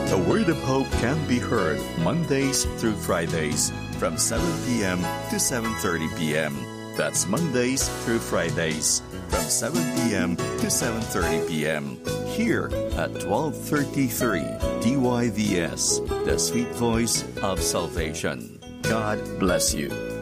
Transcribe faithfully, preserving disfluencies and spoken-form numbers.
A Word of Hope can be heard Mondays through Fridays from seven p.m. to seven thirty p.m. That's Mondays through Fridays from seven p.m. to seven thirty p.m. here at twelve thirty-three D Y V S, the sweet voice of salvation. God bless you.